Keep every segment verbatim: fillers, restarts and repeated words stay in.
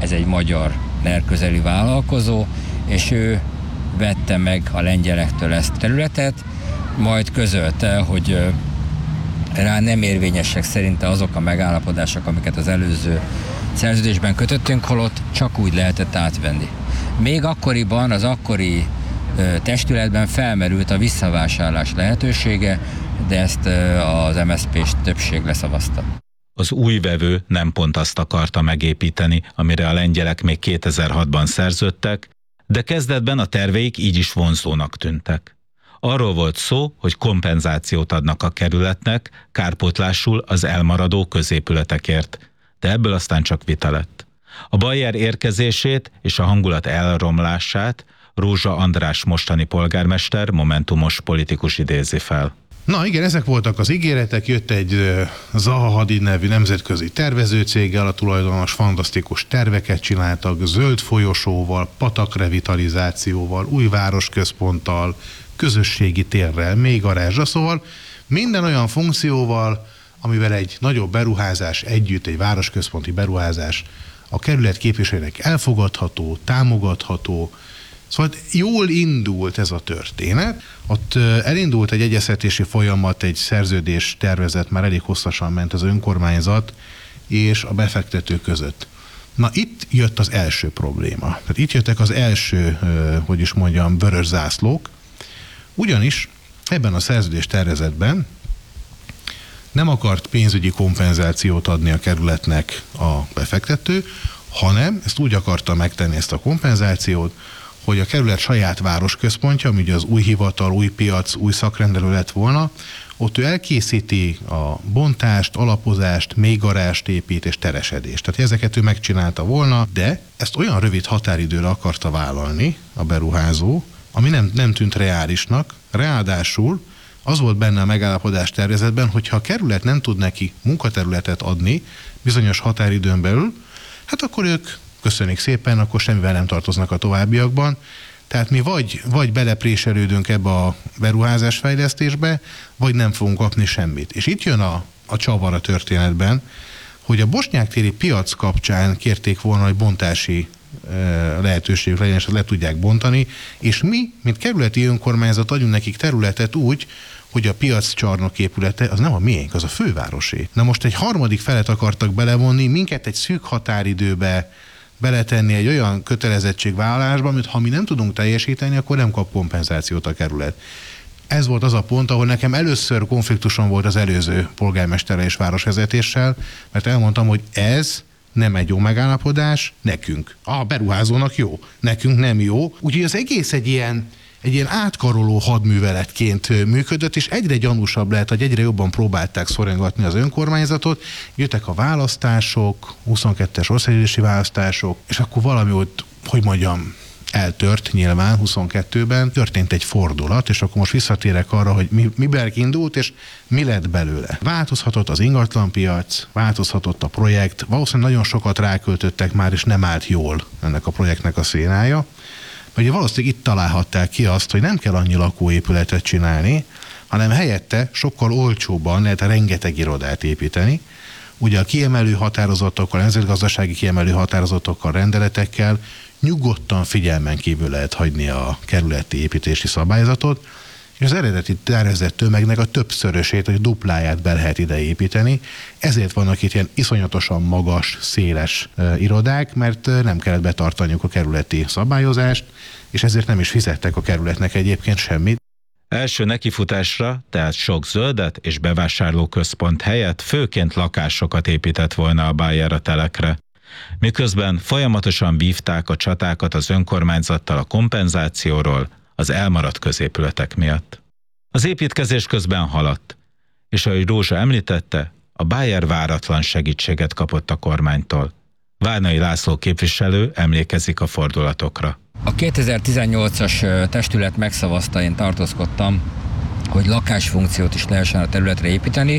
ez egy magyar nerközeli vállalkozó, és ő vette meg a lengyelektől ezt a területet, majd közölte, hogy rá nem érvényesek szerinte azok a megállapodások, amiket az előző szerződésben kötöttünk, holott csak úgy lehetett átvenni. Még akkoriban, az akkori testületben felmerült a visszavásárlás lehetősége, de ezt az em es zé pés többség leszavazta. Az új vevő nem pont azt akarta megépíteni, amire a lengyelek még kétezer-hatban szerződtek, de kezdetben a terveik így is vonzónak tűntek. Arról volt szó, hogy kompenzációt adnak a kerületnek, kárpótlásul az elmaradó középületekért, de ebből aztán csak vita lett. A Bayer érkezését és a hangulat elromlását Rózsa András mostani polgármester, momentumos politikus idézi fel. Na igen, ezek voltak az ígéretek, jött egy Zaha Hadid nevű nemzetközi tervezőcéggel, a tulajdonos fantasztikus terveket csináltak, zöld folyosóval, patakrevitalizációval, új városközponttal, közösségi térrel, még garázsra, szóval minden olyan funkcióval, amivel egy nagyobb beruházás együtt, egy városközponti beruházás a kerület képviselőnek elfogadható, támogatható. Szóval jól indult ez a történet. Ott elindult egy egyeztetési folyamat, egy szerződés tervezet, már elég hosszasan ment az önkormányzat és a befektető között. Na itt jött az első probléma. Tehát itt jöttek az első, hogy is mondjam, vörös zászlók, ugyanis ebben a szerződés tervezetben nem akart pénzügyi kompenzációt adni a kerületnek a befektető, hanem ezt úgy akarta megtenni, ezt a kompenzációt, hogy a kerület saját városközpontja, ami ugye az új hivatal, új piac, új szakrendelő lett volna, ott ő elkészíti a bontást, alapozást, mélygarást épít és teresedést. Tehát ezeket ő megcsinálta volna, de ezt olyan rövid határidőre akarta vállalni a beruházó, ami nem, nem tűnt reálisnak. Ráadásul az volt benne a megállapodás tervezetben, hogy ha a kerület nem tud neki munkaterületet adni bizonyos határidőn belül, hát akkor ők köszönik szépen, akkor semmivel nem tartoznak a továbbiakban. Tehát mi vagy, vagy belepréselődünk ebbe a beruházásfejlesztésbe, vagy nem fogunk kapni semmit. És itt jön a, a csavar a történetben, hogy a bosnyák-téri piac kapcsán kérték volna, hogy bontási e, lehetőségük legyen, és le tudják bontani, és mi, mint kerületi önkormányzat adjunk nekik területet úgy, hogy a piac csarnok épülete az nem a miénk, az a fővárosé. Na most egy harmadik felet akartak belevonni, minket egy szűk határidőbe beletenni egy olyan kötelezettségvállalásba, amit ha mi nem tudunk teljesíteni, akkor nem kap kompenzációt a kerület. Ez volt az a pont, ahol nekem először konfliktusom volt az előző polgármesterrel és városvezetéssel, mert elmondtam, hogy ez nem egy jó megállapodás nekünk. A beruházónak jó, nekünk nem jó. Úgyhogy az egész egy ilyen, egy ilyen átkaroló hadműveletként működött, és egyre gyanúsabb lehet, hogy egyre jobban próbálták szorongatni az önkormányzatot. Jöttek a választások, huszonkettes országgyűlési választások, és akkor valami ott, hogy mondjam, eltört nyilván huszonkettőben, történt egy fordulat, és akkor most visszatérek arra, hogy mi, miben indult, és mi lett belőle. Változhatott az ingatlanpiac, változhatott a projekt, valószínűleg nagyon sokat ráköltöttek már, és nem állt jól ennek a projektnek a szénája. Ugye valószínűleg itt találhatták ki azt, hogy nem kell annyi lakóépületet csinálni, hanem helyette sokkal olcsóbban lehet rengeteg irodát építeni. Ugye a kiemelő határozatokkal, nemzetgazdasági kiemelő határozatokkal, rendeletekkel nyugodtan figyelmen kívül lehet hagyni a kerületi építési szabályzatot, és az eredeti tervezett tömegnek a többszörösét, vagy dupláját be lehet ide építeni. Ezért vannak itt ilyen iszonyatosan magas, széles e, irodák, mert e, nem kellett betartaniuk a kerületi szabályozást, és ezért nem is fizettek a kerületnek egyébként semmit. Első nekifutásra, tehát sok zöldet és bevásárlóközpont helyett főként lakásokat épített volna a Bayer a telekre. Miközben folyamatosan vívták a csatákat az önkormányzattal a kompenzációról, az elmaradt középületek miatt. Az építkezés közben haladt, és ahogy Rózsa említette, a Bayer váratlan segítséget kapott a kormánytól. Várnai László képviselő emlékezik a fordulatokra. A kétezer-tizennyolcas testület megszavazta, én tartózkodtam, hogy lakásfunkciót is lehessen a területre építeni,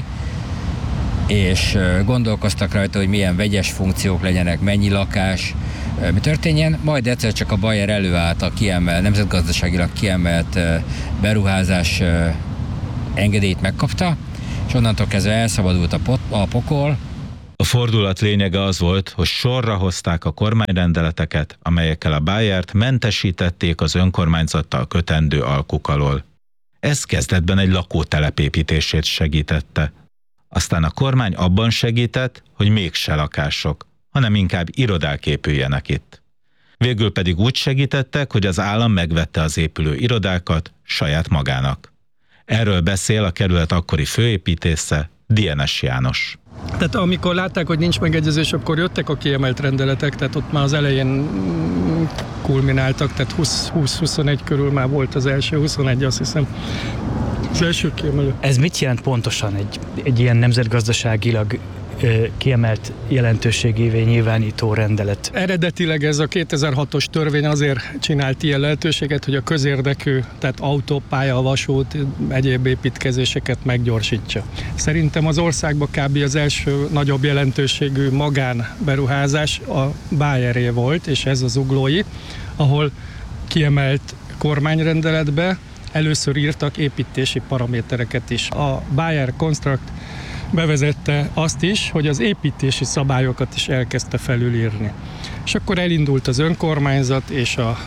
és gondolkoztak rajta, hogy milyen vegyes funkciók legyenek, mennyi lakás, mi történjen. Majd egyszer csak a Bayer előállt a kiemelt, nemzetgazdaságilag kiemelt beruházás engedélyt megkapta, és onnantól kezdve elszabadult a, pot, a pokol, A fordulat lényege az volt, hogy sorra hozták a kormányrendeleteket, amelyekkel a Bayert mentesítették az önkormányzattal kötendő alkuk alól. Ez kezdetben egy lakótelep építését segítette. Aztán a kormány abban segített, hogy mégse lakások, hanem inkább irodák épüljenek itt. Végül pedig úgy segítettek, hogy az állam megvette az épülő irodákat saját magának. Erről beszél a kerület akkori főépítésze, Dienes János. Tehát amikor látták, hogy nincs megegyezés, akkor jöttek a kiemelt rendeletek, tehát ott már az elején kulmináltak, tehát húsz-huszonegy körül már volt az első, huszonegy azt hiszem. Az első kiemelő. Ez mit jelent pontosan egy, egy ilyen nemzetgazdaságilag kiemelt jelentőségévé nyilvánító rendelet? Eredetileg ez a kétezer-hatos törvény azért csinált ilyen lehetőséget, hogy a közérdekű, tehát autópálya, vasút, egyéb építkezéseket meggyorsítsa. Szerintem az országban kb. Az első nagyobb jelentőségű magánberuházás a Bayeré volt, és ez az Zuglói, ahol kiemelt kormányrendeletbe először írtak építési paramétereket is. A Bayer Construct bevezette azt is, hogy az építési szabályokat is elkezdte felülírni. És akkor elindult az önkormányzat és a,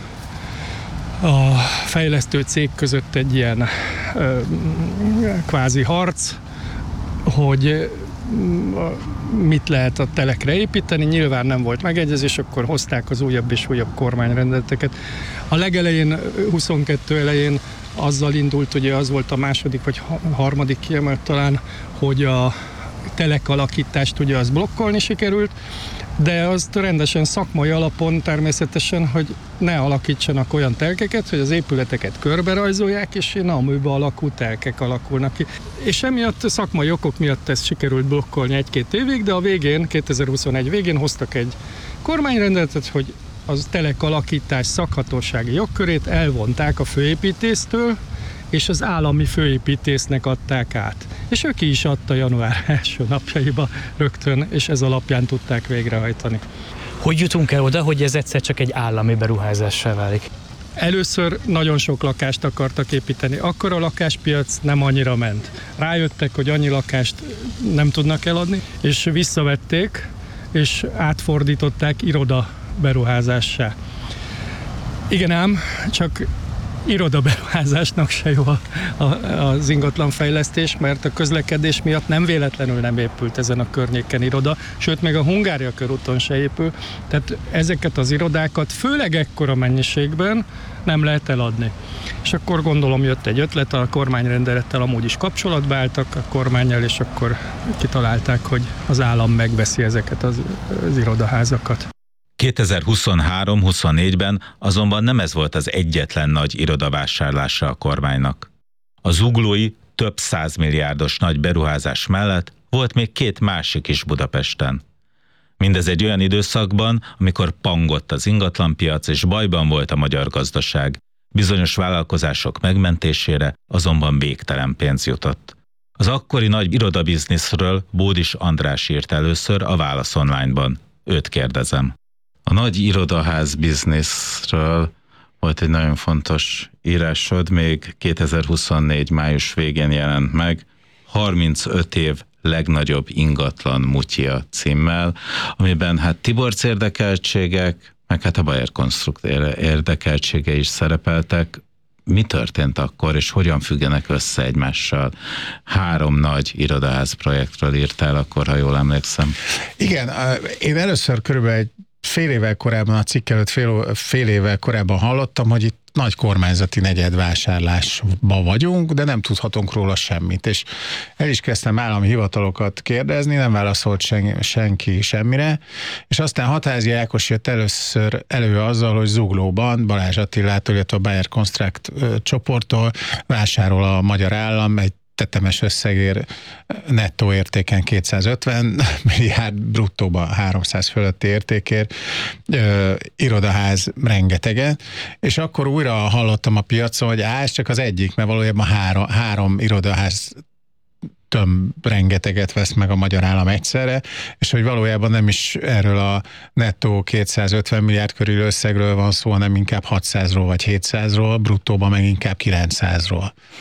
a fejlesztő cég között egy ilyen ö, kvázi harc, hogy mit lehet a telekre építeni. Nyilván nem volt megegyezés, akkor hozták az újabb és újabb kormányrendeleteket. A legelején, huszonkettő elején azzal indult, ugye az volt a második vagy harmadik kiemelt talán, hogy a telek alakítást ugye az blokkolni sikerült, de azt rendesen szakmai alapon természetesen, hogy ne alakítsanak olyan telkeket, hogy az épületeket körberajzolják, és naaműbe alakú telkek alakulnak ki. És emiatt szakmai okok miatt ezt sikerült blokkolni egy-két évig, de a végén, kétezer-huszonegy végén hoztak egy kormányrendeletet, hogy az telek alakítás szakhatósági jogkörét elvonták a főépítésztől, és az állami főépítésznek adták át. És ő ki is adta január első napjaiba rögtön, és ez alapján tudták végrehajtani. Hogy jutunk el oda, hogy ez egyszer csak egy állami beruházássá válik? Először nagyon sok lakást akartak építeni, akkor a lakáspiac nem annyira ment. Rájöttek, hogy annyi lakást nem tudnak eladni, és visszavették, és átfordították iroda beruházássá. Igen ám, csak irodaberuházásnak se jó a, a, az ingatlanfejlesztés, mert a közlekedés miatt nem véletlenül nem épült ezen a környéken iroda, sőt, meg a Hungária körúton se épül, tehát ezeket az irodákat főleg ekkora mennyiségben nem lehet eladni. És akkor gondolom jött egy ötlet, a kormányrendelettel amúgy is kapcsolatba álltak a kormánnyal, és akkor kitalálták, hogy az állam megveszi ezeket az, az irodaházakat. kétezer-huszonhárom-huszonnégyben azonban nem ez volt az egyetlen nagy irodavásárlása a kormánynak. A zuglói több százmilliárdos nagy beruházás mellett volt még két másik is Budapesten. Mindez egy olyan időszakban, amikor pangott az ingatlanpiac és bajban volt a magyar gazdaság. Bizonyos vállalkozások megmentésére azonban végtelen pénz jutott. Az akkori nagy irodabizniszről Bódis András írt először a Válasz Online-ban. Őt kérdezem. A nagy irodaház bizniszről volt egy nagyon fontos írásod, még kétezer-huszonnégy május végén jelent meg, harmincöt év legnagyobb ingatlan mutya címmel, amiben hát Tiborcs érdekeltségek, meg hát a Bayer Construct érdekeltsége is szerepeltek. Mi történt akkor, és hogyan függenek össze egymással? Három nagy irodaház projektről írtál akkor, ha jól emlékszem. Igen, én először körülbelül egy fél évvel korábban, a cikk előtt fél, fél évvel korábban hallottam, hogy itt nagy kormányzati negyedvásárlásba vagyunk, de nem tudhatunk róla semmit. És el is kezdtem állami hivatalokat kérdezni, nem válaszolt sen, senki semmire, és aztán Hatházi Ákos jött először elő azzal, hogy Zuglóban Balázs Attilától, illetve a Bayer Construct csoporttól vásárol a magyar állam egy tetemes összegér nettó értéken kétszázötven milliárd, bruttóban háromszáz fölötti értékért, ö, irodaház rengeteget, és akkor újra hallottam a piacon, hogy á, ez csak az egyik, mert valójában három, három irodaház több rengeteget vesz meg a magyar állam egyszerre, és hogy valójában nem is erről a nettó kétszázötven milliárd körül összegről van szó, hanem inkább hatszázról vagy hétszázról, bruttóban meg inkább kilencszázról.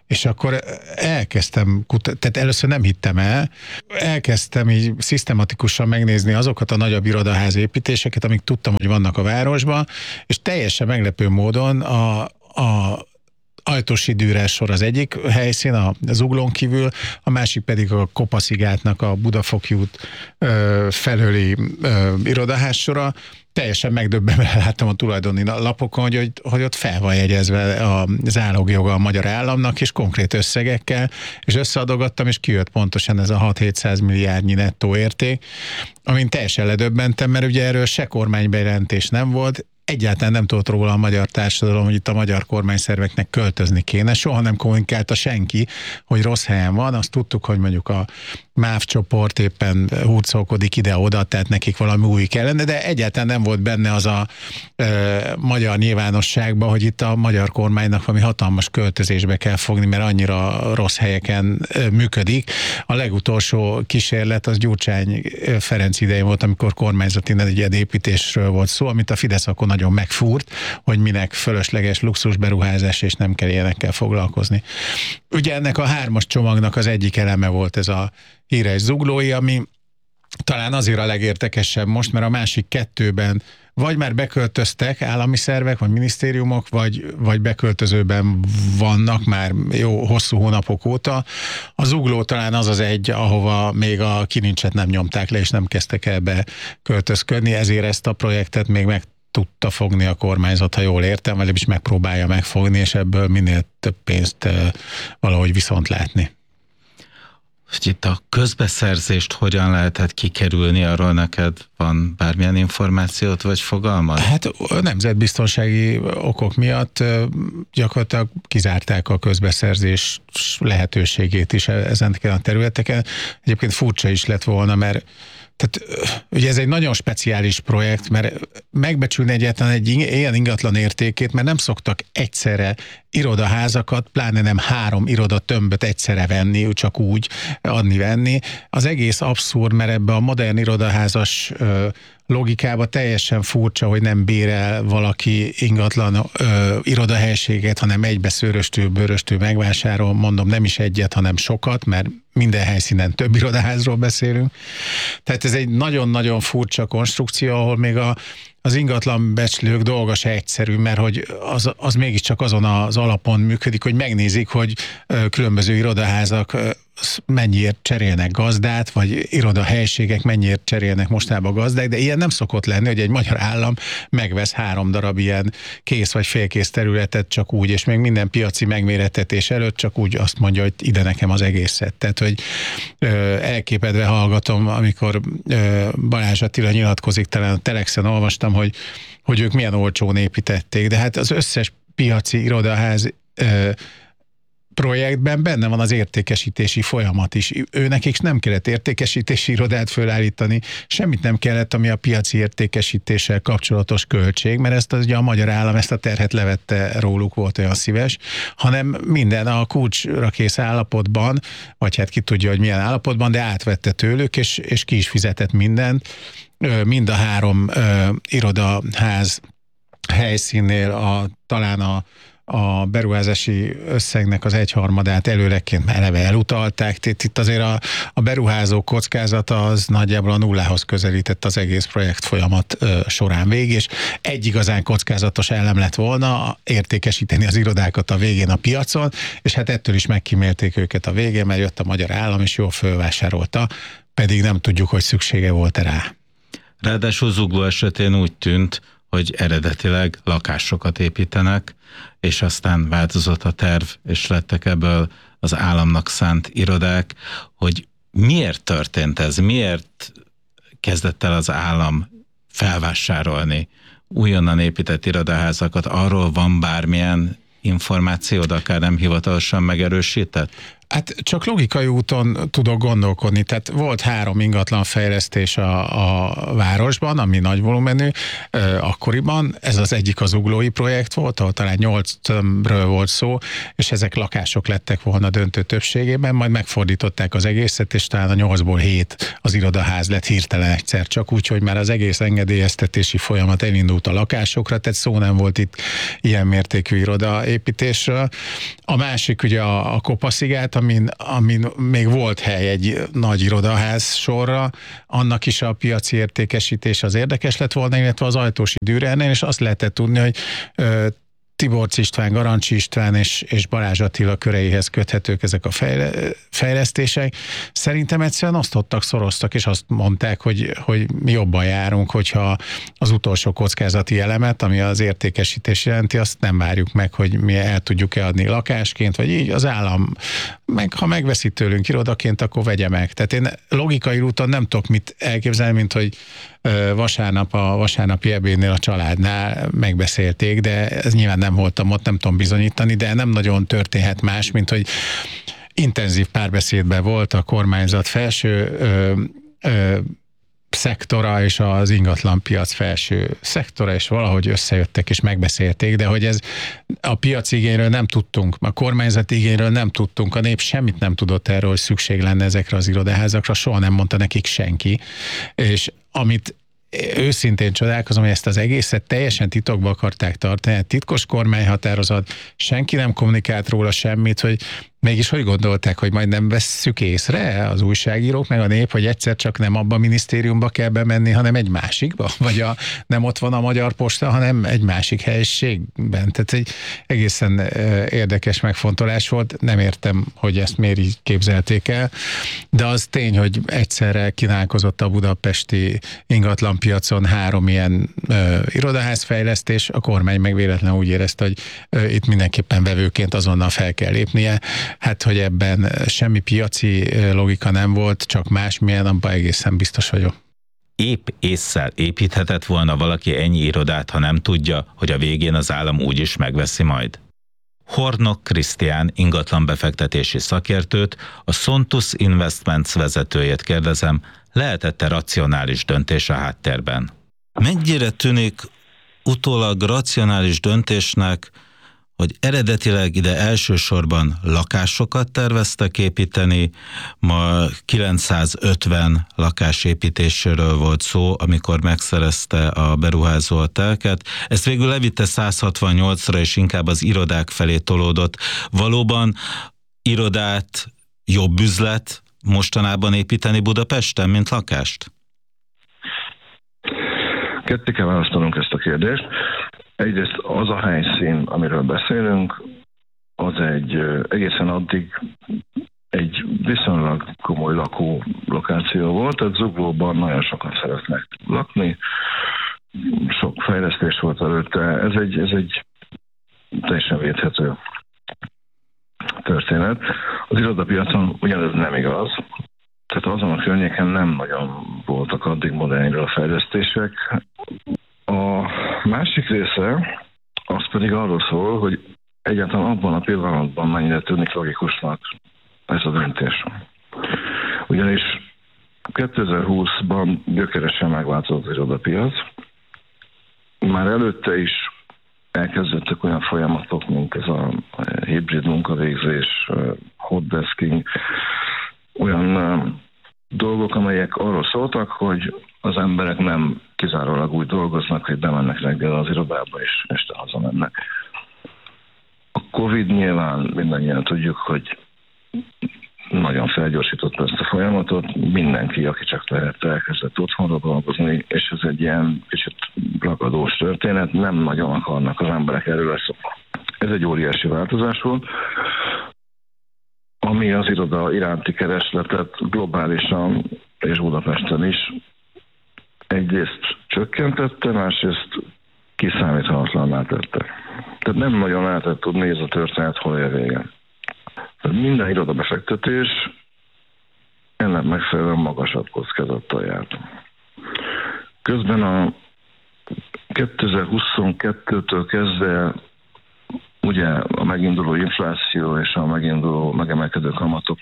És akkor elkezdtem, kutat- tehát először nem hittem el, elkezdtem így szisztematikusan megnézni azokat a nagyobb irodaház építéseket, amik tudtam, hogy vannak a városban, és teljesen meglepő módon a, a Ajtósi Dürer sor az egyik helyszín, a Zuglón kívül, a másik pedig a Kopaszigátnak a Budafoki út ö, felőli ö, irodaház sora. Teljesen megdöbbenve láttam a tulajdoni lapokon, hogy, hogy, hogy ott fel van jegyezve a zálogjoga a magyar államnak, és konkrét összegekkel, és összeadogattam, és kijött pontosan ez a hat-hétszáz milliárdnyi nettó érték, amin teljesen ledöbbentem, mert ugye erről se kormánybejelentés nem volt, egyáltalán nem tudott róla a magyar társadalom, hogy itt a magyar kormányszerveknek költözni kéne. Soha nem kommunikálta senki, hogy rossz helyen van. Azt tudtuk, hogy mondjuk a MÁV csoport éppen hurcolkodik ide-oda, tehát nekik valami új kellene, de egyáltalán nem volt benne az a ö, magyar nyilvánosságban, hogy itt a magyar kormánynak valami hatalmas költözésbe kell fogni, mert annyira rossz helyeken ö, működik. A legutolsó kísérlet az Gyurcsány Ferenc idején volt, amikor kormányzati negyedépítésről volt szó, amit a Fidesz akkor nagyon megfúrt, hogy minek fölösleges luxusberuházás, és nem kell ilyenekkel foglalkozni. Ugye ennek a hármas csomagnak az egyik eleme volt ez a híres zuglói, ami talán azért a legértekesebb most, mert a másik kettőben vagy már beköltöztek állami szervek, vagy minisztériumok, vagy, vagy beköltözőben vannak már jó hosszú hónapok óta. A zugló talán az az egy, ahova még a kilincset nem nyomták le, és nem kezdtek el beköltözködni, ezért ezt a projektet még meg tudta fogni a kormányzat, ha jól értem, vagy is megpróbálja megfogni, és ebből minél több pénzt uh, valahogy viszont látni. Itt a közbeszerzést hogyan lehetett kikerülni, arról neked van bármilyen információt vagy fogalmad? Hát a nemzetbiztonsági okok miatt gyakorlatilag kizárták a közbeszerzés lehetőségét is ezeken a területeken. Egyébként furcsa is lett volna, mert tehát ugye ez egy nagyon speciális projekt, mert megbecsülni egyáltalán egy ilyen ingatlan értékét, mert nem szoktak egyszerre irodaházakat, pláne nem három irodatömböt egyszerre venni, csak úgy adni-venni. Az egész abszurd, mert ebbe a modern irodaházas logikába teljesen furcsa, hogy nem bérel valaki ingatlan ö, irodahelységet, hanem egybe szőröstől, bőröstől megvásárol, mondom nem is egyet, hanem sokat, mert minden helyszínen több irodaházról beszélünk. Tehát ez egy nagyon-nagyon furcsa konstrukció, ahol még a az ingatlan becslők dolga se egyszerű, mert hogy az, az mégiscsak azon az alapon működik, hogy megnézik, hogy különböző irodaházak mennyiért cserélnek gazdát, vagy irodahelységek mennyiért cserélnek mostában gazdák, de ilyen nem szokott lenni, hogy egy magyar állam megvesz három darab ilyen kész vagy félkész területet csak úgy, és még minden piaci megmérettetés előtt csak úgy azt mondja, hogy ide nekem az egészet. Tehát, hogy ö, elképedve hallgatom, amikor ö, Balázs Attila nyilatkozik, talán a Telexen olvastam, hogy, hogy ők milyen olcsón építették, de hát az összes piaci irodaház ö, projektben benne van az értékesítési folyamat is. Ő nekik nem kellett értékesítési irodát fölállítani, semmit nem kellett, ami a piaci értékesítéssel kapcsolatos költség, mert ezt az, ugye a magyar állam ezt a terhet levette róluk, volt olyan szíves, hanem minden a kulcsra kész állapotban, vagy hát ki tudja, hogy milyen állapotban, de átvette tőlük, és, és ki is fizetett mindent. Mind a három ö, irodaház helyszínnél a, talán a a beruházási összegnek az egyharmadát előleként eleve elutalták. Itt azért a, a beruházó kockázata az nagyjából a nullához közelített az egész projekt folyamat ö, során végig, és egy igazán kockázatos elem lett volna értékesíteni az irodákat a végén a piacon, és hát ettől is megkímélték őket a végén, mert jött a magyar állam, és jól fölvásárolta, pedig nem tudjuk, hogy szüksége volt-e rá. Ráadásul Zugló esetén úgy tűnt, hogy eredetileg lakásokat építenek, és aztán változott a terv, és lettek ebből az államnak szánt irodák, hogy miért történt ez, miért kezdett el az állam felvásárolni újonnan épített irodaházakat, arról van bármilyen információd, akár nem hivatalosan megerősített? Hát csak logikai úton tudok gondolkodni. Tehát volt három ingatlan fejlesztés a, a városban, ami nagy volumenű akkoriban. Ez az egyik az Uglói projekt volt, ahol talán nyolc tömbről volt szó, és ezek lakások lettek volna döntő többségében, majd megfordították az egészet, és talán a nyolcból hét az irodaház lett hirtelen egyszer csak, úgyhogy már az egész engedélyeztetési folyamat elindult a lakásokra, tehát szó nem volt itt ilyen mértékű irodaépítésről. A másik ugye a, a Kopaszigát, amin, amin még volt hely egy nagy irodaház sorra, annak is a piaci értékesítés az érdekes lett volna, illetve az Ajtósi Dürernél, és azt lehetett tudni, hogy ö, Tiborcs István, Garancsi István és, és Balázs Attila köreihez köthetők ezek a fejle, fejlesztések. Szerintem egyszerűen osztottak, szoroztak, és azt mondták, hogy, hogy mi jobban járunk, hogyha az utolsó kockázati elemet, ami az értékesítés jelenti, azt nem várjuk meg, hogy mi el tudjuk-e adni lakásként, vagy így az állam, meg, ha megveszi tőlünk irodaként, akkor vegye meg. Tehát én logikai úton nem tudok mit elképzelni, mint hogy vasárnap a vasárnapi ebédnél a családnál megbeszélték, de ez nyilván nem voltam ott, nem tudom bizonyítani, de nem nagyon történhet más, mint hogy intenzív párbeszédben volt a kormányzat felső ö, ö, szektora és az ingatlanpiac felső szektora, és valahogy összejöttek és megbeszélték, de hogy ez a piac igényről nem tudtunk, a kormányzat igényről nem tudtunk, a nép semmit nem tudott erről, hogy szükség lenne ezekre az irodaházakra, soha nem mondta nekik senki, és amit őszintén csodálkozom, hogy ezt az egészet teljesen titokba akarták tartani, titkos kormányhatározat, senki nem kommunikált róla semmit, hogy mégis hogy gondolták, hogy majd nem vesszük észre az újságírók, meg a nép, hogy egyszer csak nem abba a minisztériumba kell bemenni, hanem egy másikba? Vagy a, nem ott van a Magyar Posta, hanem egy másik helyiségben. Tehát egy egészen érdekes megfontolás volt. Nem értem, hogy ezt miért így képzelték el, de az tény, hogy egyszerre kínálkozott a budapesti ingatlanpiacon három ilyen ö, irodaházfejlesztés, a kormány meg véletlenül úgy érezte, hogy ö, itt mindenképpen vevőként azonnal fel kell lépnie. Hát, hogy ebben semmi piaci logika nem volt, csak másmilyen, abban egészen biztos vagyok. Épp ésszel építhetett volna valaki ennyi irodát, ha nem tudja, hogy a végén az állam úgyis megveszi majd. Hornok Krisztián ingatlanbefektetési szakértőt, a Sontus Investments vezetőjét kérdezem, lehetett-e racionális döntés a háttérben? Mennyire tűnik utólag racionális döntésnek, hogy eredetileg ide elsősorban lakásokat terveztek építeni, ma kilencszázötven lakásépítéséről volt szó, amikor megszerezte a beruházó a telket. Ezt végül levitte száz hatvannyolcra, és inkább az irodák felé tolódott. Valóban irodát jobb üzlet mostanában építeni Budapesten, mint lakást? Ketté kell választanunk ezt a kérdést. Egyrészt az a helyszín, amiről beszélünk, az egy egészen addig egy viszonylag komoly lakó lokáció volt, tehát Zuglóban nagyon sokan szeretnek lakni, sok fejlesztés volt előtte, ez egy, ez egy teljesen védhető történet. Az irodapiacon ugyanez nem igaz, tehát azon a környéken nem nagyon voltak addig modern irodafejlesztések. A másik része az pedig arról szól, hogy egyáltalán abban a pillanatban mennyire tűnik logikusnak ez a döntés. Ugyanis kétezer-húszban gyökeresen megváltozott az irodapiac. Már előtte is elkezdődtek olyan folyamatok, mint ez a hibrid munkavégzés, hotdesking, olyan dolgok, amelyek arról szóltak, hogy az emberek nem kizárólag úgy dolgoznak, hogy bemennek reggel az irodába, és este hazamennek. A Covid nyilván mindannyian tudjuk, hogy nagyon felgyorsította ezt a folyamatot. Mindenki, aki csak lehet, elkezdett otthonra dolgozni, és ez egy ilyen kicsit ragadós történet, nem nagyon akarnak az emberek erről lesz. Ez egy óriási változás volt, ami az iroda iránti keresletet globálisan és Budapesten is egyrészt csökkentette, másrészt kiszámíthatatlanná tette. Tehát nem nagyon lehetett tudni, ez a történet hol ér vége. Tehát minden irodabefektetés ennek megfelelően magasabb kockázattal járt. Közben a kétezer-huszonkettőtől kezdve ugye a meginduló infláció és a meginduló megemelkedő kamatok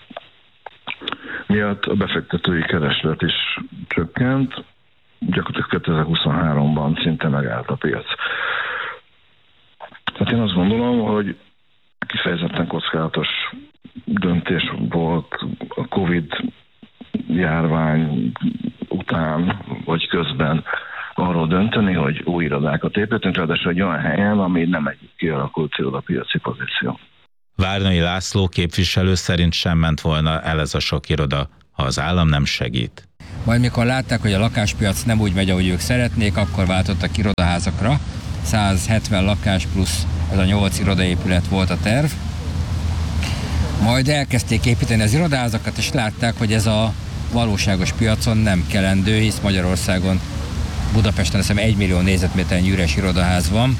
miatt a befektetői kereslet is csökkent, gyakorlatilag kétezer-huszonháromban szinte megállt a piac. Tehát én azt gondolom, hogy kifejezetten kockázatos döntés volt a Covid járvány után vagy közben arról dönteni, hogy új irodákat építünk, ráadásul egy olyan helyen, ami nem egy kialakult irodapiaci pozíció. Várnai László képviselő szerint sem ment volna el ez a sok iroda, ha az állam nem segít. Majd mikor látták, hogy a lakáspiac nem úgy megy, ahogy ők szeretnék, akkor váltottak irodaházakra. száz hetven lakás plusz ez a nyolc irodaépület volt a terv. Majd elkezdték építeni az irodaházakat, és látták, hogy ez a valóságos piacon nem kelendő, hisz Magyarországon, Budapesten azt hiszem egy millió négyzetméternyi üres irodaház van.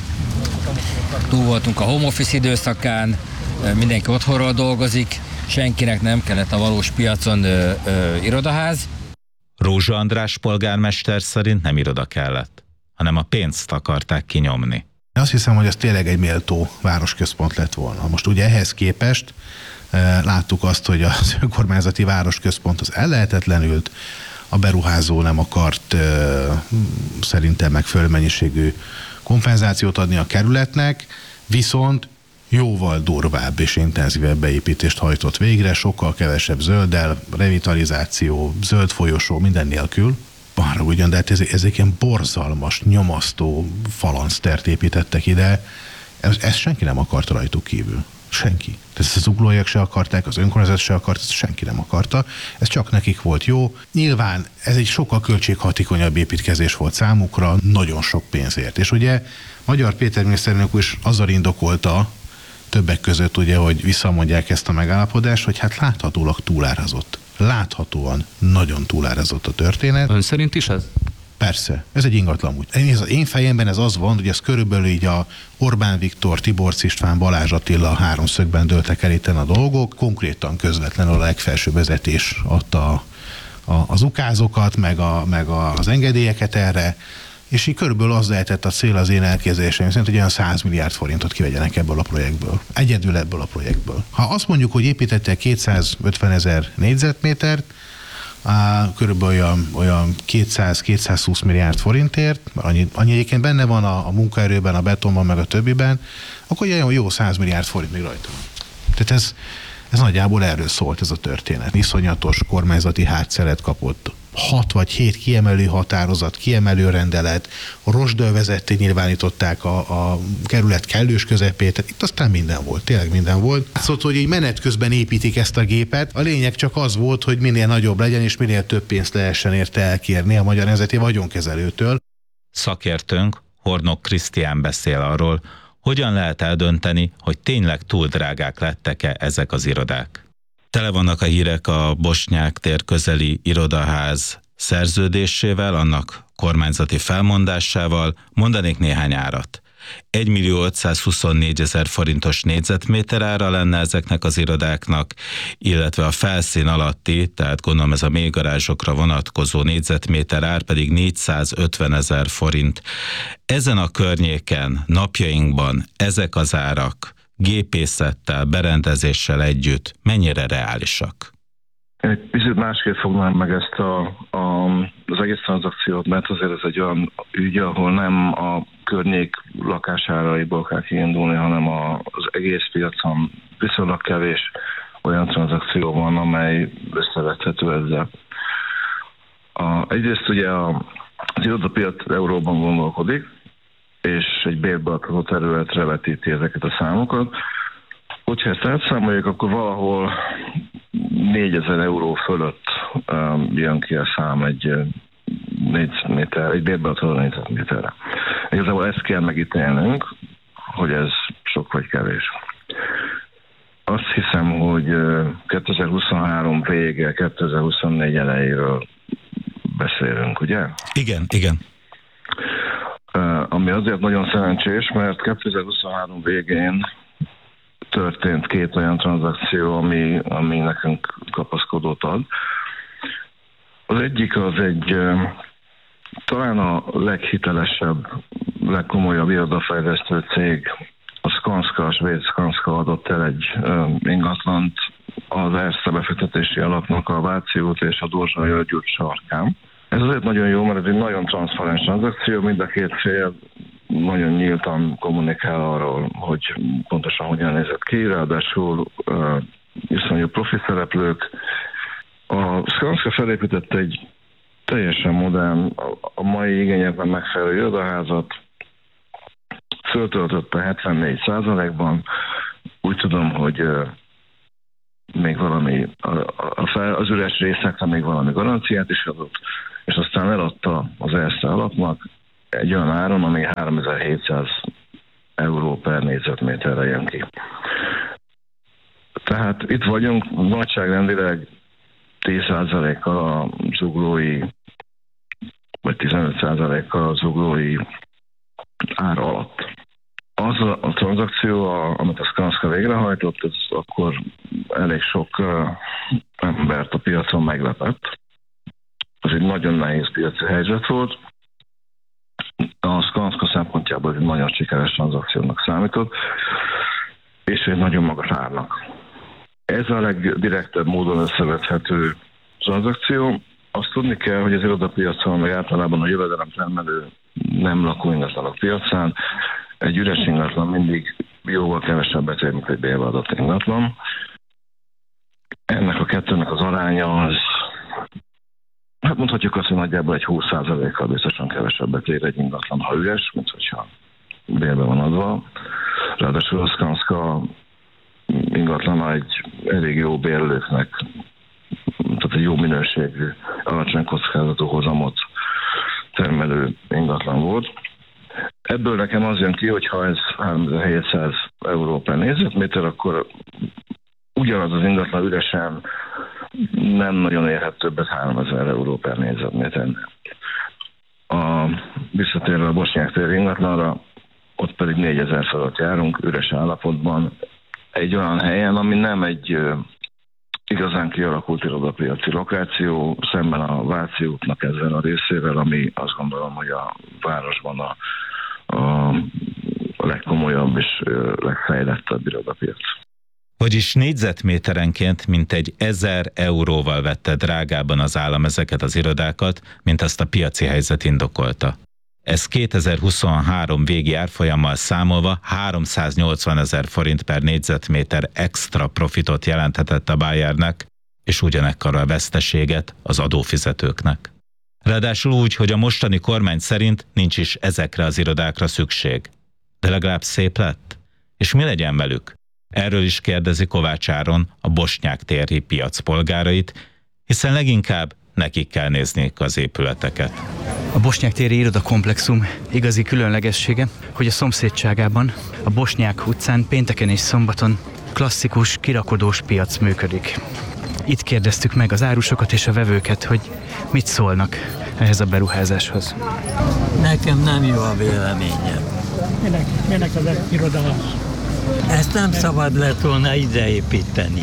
Túl voltunk a home office időszakán, mindenki otthonról dolgozik, senkinek nem kellett a valós piacon ö, ö, irodaház. Rózsa András polgármester szerint nem iroda kellett, hanem a pénzt akarták kinyomni. Azt hiszem, hogy ez tényleg egy méltó városközpont lett volna. Most ugye ehhez képest e, láttuk azt, hogy az önkormányzati városközpont az ellehetetlenült, a beruházó nem akart e, szerintem megfelelő mennyiségű kompenzációt adni a kerületnek, viszont jóval durvább és intenzívebb beépítést hajtott végre, sokkal kevesebb zölddel, revitalizáció, zöld folyosó, minden nélkül. Bár ugyan, de hát ez, ezek ilyen borzalmas, nyomasztó falanctert építettek ide, ezt ez senki nem akart rajtuk kívül. Senki. Tehát ezt az zuglóiak se akarták, az önkormányzat se akart, ezt senki nem akarta. Ez csak nekik volt jó. Nyilván ez egy sokkal költséghatékonyabb építkezés volt számukra, nagyon sok pénzért. És ugye Magyar Péter miniszterelnök is azzal indokolta, többek között ugye, hogy visszamondják ezt a megállapodást, hogy hát láthatólag túlárazott. Láthatóan nagyon túlárazott a történet. Ön szerint is ez? Persze, ez egy ingatlan úgy. Én, az én fejemben ez az van, hogy ez körülbelül így a Orbán Viktor, Tiborcs István, Balázs Attila háromszögben dőltek el itten a dolgok, konkrétan közvetlenül a legfelső vezetés adta a, a, az ukázokat, meg, a, meg a, az engedélyeket erre, és így körülbelül az lehetett a cél az én elképzelésem szerint, hogy olyan száz milliárd forintot kivegyenek ebből a projektből. Egyedül ebből a projektből. Ha azt mondjuk, hogy építettek kétszázötven ezer négyzetmétert, körülbelül olyan, olyan kétszáz-kétszázhúsz milliárd forintért, annyi, annyi egyébként benne van a, a munkaerőben, a betonban, meg a többiben, akkor olyan jó száz milliárd forint még rajta van. Tehát ez, ez nagyjából erről szólt ez a történet. Iszonyatos kormányzati hátszeret kapott. Hat vagy hét kiemelő határozat, kiemelő rendelet, rozsdől vezetté nyilvánították a, a kerület kellős közepét, itt aztán minden volt, tényleg minden volt. Szóval, hogy így menet közben építik ezt a gépet, a lényeg csak az volt, hogy minél nagyobb legyen, és minél több pénzt lehessen érte elkérni a Magyar Nemzeti Vagyonkezelőtől. Szakértőnk, Hornok Krisztián beszél arról, hogyan lehet eldönteni, hogy tényleg túl drágák lettek-e ezek az irodák. Tele vannak a hírek a Bosnyák tér közeli irodaház szerződésével, annak kormányzati felmondásával. Mondanék néhány árat. egymillió-ötszázhuszonnégy ezer forintos négyzetméter ára lenne ezeknek az irodáknak, illetve a felszín alatti, tehát gondolom ez a mélygarázsokra vonatkozó négyzetméter ár pedig négyszázötven ezer forint. Ezen a környéken napjainkban ezek az árak gépészettel, berendezéssel együtt mennyire reálisak? Egy picit másképp fognám meg ezt a, a, az egész tranzakciót, mert azért ez egy olyan ügy, ahol nem a környék lakásáraiból kell kiindulni, hanem a, az egész piacon viszonylag kevés olyan tranzakció van, amely összevethető ezzel. A, egyrészt ugye a, az irodapiac euróban gondolkodik, és egy bérbeadható területre vetíti ezeket a számokat. Hogyha ezt átszámoljuk, akkor valahol négyezer euró fölött um, jön ki a szám egy négyzetméter, egy bérbeadható négyzetméterre. Igazából ezt kell megítélnünk, hogy ez sok vagy kevés. Azt hiszem, hogy kétezer-huszonhárom vége, kétezer-huszonnégy elejéről beszélünk, ugye? Igen, igen. Ami azért nagyon szerencsés, mert kétezer-huszonhárom végén történt két olyan tranzakció, ami, ami nekünk kapaszkodót ad. Az egyik az egy talán a leghitelesebb, legkomolyabb irodafejlesztő cég, a Skanska, a svéd Skanska adott el egy ingatlant az Erste befektetési alapnak a Váci út és a Dózsa-György út sarkán. Ez azért nagyon jó, mert ez egy nagyon transzparens tranzakció, mind a két fél nagyon nyíltan kommunikál arról, hogy pontosan hogyan nézett ki, ráadásul uh, iszonyú profi szereplők. A Skanska felépített egy teljesen modern, a mai igényekben megfelelő irodaházat, föltöltötte hetvennégy százalékban. Úgy tudom, hogy uh, még valami, a, a fel, az üres részekre még valami garanciát is adott, és aztán eladta az Erste alapnak egy olyan áron, ami háromezer-hétszáz euró per négyzetméterre jön ki. Tehát itt vagyunk nagyságrendileg tíz százalékkal a zuglói, vagy tizenöt százalékkal a zuglói ár alatt. Az a, a tranzakció, a, amit a Skanska végrehajtott, ez akkor elég sok uh, embert a piacon meglepett. Ez egy nagyon nehéz piaci helyzet volt. A Skanska szempontjából egy nagyon sikeres tranzakciónak számított, és egy nagyon magas árnak. Ez a legdirektebb módon összevethető tranzakció. Azt tudni kell, hogy az irodapiacon, meg általában a jövedelem termelő nem lakóingatlanok piacán egy üres ingatlan mindig jóval kevesebbet ér, mint egy bérbe adott ingatlan. Ennek a kettőnek az aránya az, hát mondhatjuk azt, hogy nagyjából egy húsz százalékkal biztosan kevesebbet ér egy ingatlan, ha üres, mint hogyha bérbe van adva. Ráadásul a Skanska ingatlana egy elég jó bérlőknek, tehát egy jó minőségű, alacsony kockázatú hozamot termelő ingatlan volt. Ebből nekem az jön ki, hogy ha ez háromezer-hétszáz euró per négyzetméter, akkor ugyanaz az ingatlan üresen nem nagyon érhet többet háromezer euró per négyzetméternél. A visszatérve a Bosnyák tér ingatlanra, ott pedig négyezer fölött járunk, üres állapotban, egy olyan helyen, ami nem egy uh, igazán kialakult irodapiaci lokáció, szemben a Váci útnak ezzel a részével, ami azt gondolom, hogy a városban a, a, a legkomolyabb és uh, legfejlettebb irodapiac. Vagyis négyzetméterenként mintegy ezer euróval vette drágában az állam ezeket az irodákat, mint azt a piaci helyzet indokolta. Ez kétezer-huszonhárom végi árfolyammal számolva háromszáznyolcvanezer forint per négyzetméter extra profitot jelenthetett a Bayernek, és ugyanekkora a veszteséget az adófizetőknek. Ráadásul úgy, hogy a mostani kormány szerint nincs is ezekre az irodákra szükség. De legalább szép lett? És mi legyen velük? Erről is kérdezi Kovács Áron, a Bosnyák téri piac polgárait, hiszen leginkább nekik kell nézniük az épületeket. A Bosnyák téri irodakomplexum igazi különlegessége, hogy a szomszédságában, a Bosnyák utcán pénteken és szombaton klasszikus, kirakodós piac működik. Itt kérdeztük meg az árusokat és a vevőket, hogy mit szólnak ehhez a beruházáshoz. Nekem nem jó a véleményem. Minek, minek az irodaház? Ezt nem szabad lett volna ideépíteni.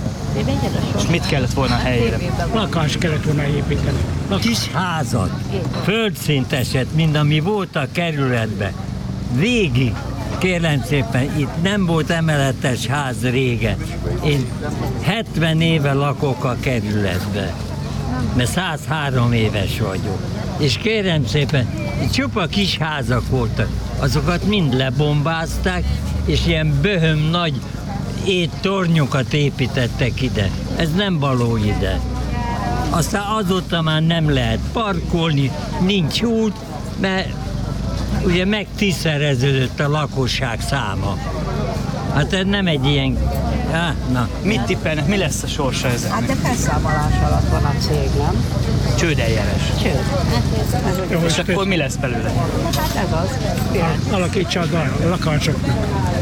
És mit kellett volna a helyére? Lakást kellett volna építeni. Lakás. Kis házat, földszinteset, mind ami volt a kerületben. Végig, kérlem szépen, itt nem volt emeletes ház régen. Én hetven éve lakok a kerületben, mert száz három éves vagyok. És kérem szépen, itt csupa kis házak voltak, azokat mind lebombázták, és ilyen böhöm nagy éttornyokat építettek ide. Ez nem való ide. Aztán azóta már nem lehet parkolni, nincs út, mert ugye megtízszereződött a lakosság száma. Hát ez nem egy ilyen... Há, na. Mit tippelnek, mi lesz a sorsa ezzel? Hát de felszámolás alatt van a cég, nem? Csődeljárás. Csőd. Jó, és akkor mi lesz belőle? Hát ez az. Alakítsa a lakásoknak.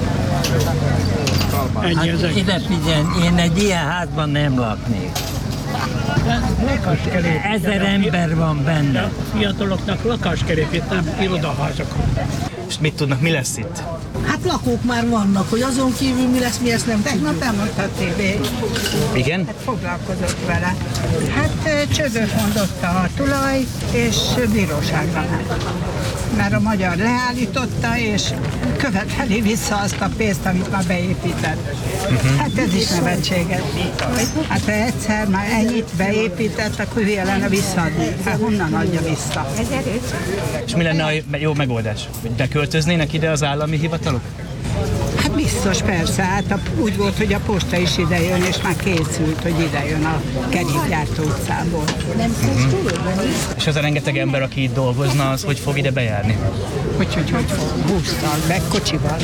Ennyi az Hát ide figyelj, én egy ilyen házban nem laknék. Lakást kell építeni. Ezer ember van benne. Fiataloknak lakást kell építeni, nem irodaházakat. És mit tudnak, mi lesz itt? Hát lakók már vannak, hogy azon kívül mi lesz, mi ezt nem tudjuk. Tegnap elmondta a tévé. Igen? Hát foglalkozott vele. Hát csődöt mondott a tulaj, és bíróságra ment. Mert a magyar leállította, és követeli vissza azt a pénzt, amit már beépített. Uh-huh. Hát ez is nevetséges. Hát ha egyszer már ennyit beépített, akkor hülye lenne visszaadni. Hát honnan adja vissza? És mi lenne a jó megoldás? Hogy beköltöznének ide az állami hivatalok? Hát biztos, persze. Hát a, úgy volt, hogy a posta is ide jön, és már készült, hogy ide jön a kerékgyártó utcából. Uh-huh. És az a rengeteg ember, aki itt dolgozna, az hogy fog ide bejárni? Hogy, hogy, hogy fog? Busszal, meg kocsival.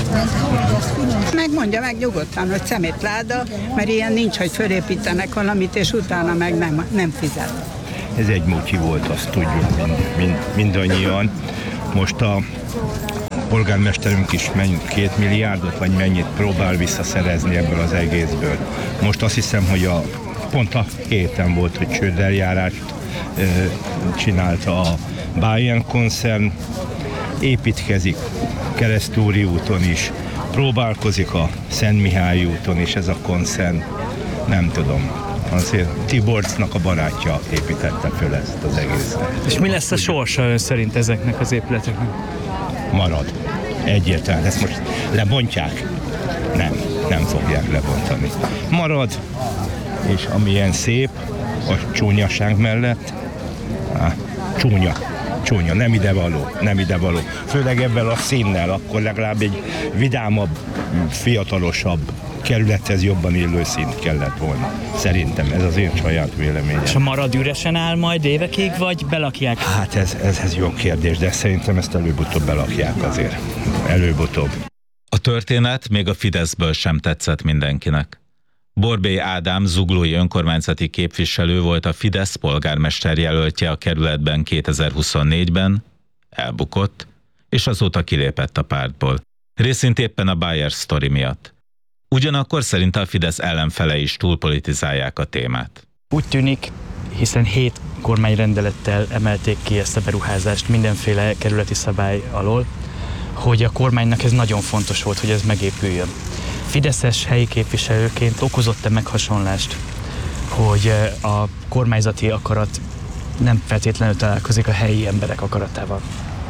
Megmondja meg nyugodtan, hogy szemétláda, mert ilyen nincs, hogy fölépítenek valamit, és utána meg nem, nem fizet. Ez egy mutyi volt, azt tudjuk mind, mind, mindannyian. Most a polgármesterünk is mennyi, két milliárdot, vagy mennyit próbál visszaszerezni ebből az egészből. Most azt hiszem, hogy a, pont a héten volt, hogy csődeljárást e, csinálta a Bayern koncern, építkezik Keresztúri úton is, próbálkozik a Szent Mihály úton is ez a koncern, nem tudom. Azért Tiborcnak a barátja építette föl ezt az egészet. És mi lesz a sorsa ön szerint ezeknek az épületeknek? Marad. Egyértelműen. Ezt most lebontják? Nem, nem fogják lebontani. Marad, és amilyen szép, a csúnyaság mellett, á, csúnya, csúnya, nem idevaló, nem idevaló. Főleg ebben a színnel, akkor legalább egy vidámabb, fiatalosabb kerülethez jobban illő szint kellett volna. Szerintem ez az én saját véleményem. És a marad üresen áll majd évekig, vagy belakják? Hát ez, ez, ez jó kérdés, de szerintem ezt előbb-utóbb belakják azért. Előbb-utóbb. A történet még a Fideszből sem tetszett mindenkinek. Borbély Ádám zuglói önkormányzati képviselő volt a Fidesz polgármester jelöltje a kerületben kétezer-huszonnégyben, elbukott, és azóta kilépett a pártból. Részint éppen a Bayer sztori miatt. Ugyanakkor szerinte a Fidesz ellenfele is túlpolitizálják a témát. Úgy tűnik, hiszen hét kormányrendelettel emelték ki ezt a beruházást mindenféle kerületi szabály alól, hogy a kormánynak ez nagyon fontos volt, hogy ez megépüljön. Fideszes helyi képviselőként okozott-e meghasonlást, hogy a kormányzati akarat nem feltétlenül találkozik a helyi emberek akaratával?